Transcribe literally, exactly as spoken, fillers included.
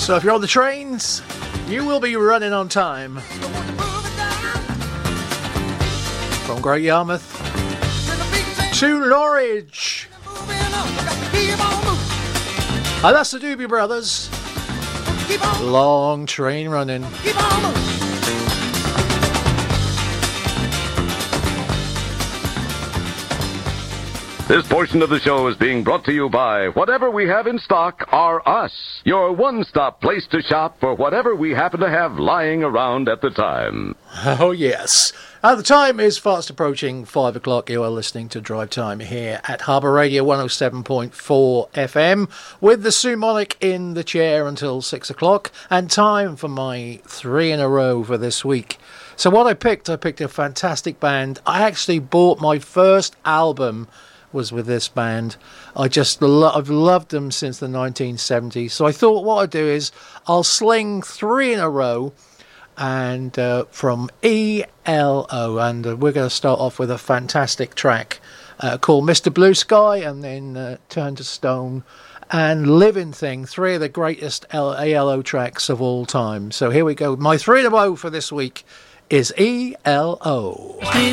So if you're on the trains, you will be running on time. From Great Yarmouth to Norwich. And that's the Doobie Brothers. Long train running. This portion of the show is being brought to you by Whatever We Have in Stock Are Us, your one-stop place to shop for whatever we happen to have lying around at the time. Oh, yes. Uh, the time is fast approaching five o'clock. You are listening to Drive Time here at Harbour Radio one oh seven point four F M with the Sumonic in the chair until six o'clock. And time for my three in a row for this week. So what I picked, I picked a fantastic band. I actually bought my first album was with this band. I just lo- I've loved them since the nineteen seventies. So I thought what I'd do is I'll sling three in a row, and uh, from E L O, and uh, we're going to start off with a fantastic track uh, called Mister Blue Sky, and then uh, Turn to Stone and Living Thing, three of the greatest L- A L O tracks of all time. So here we go. My three in a row for this week is E L O.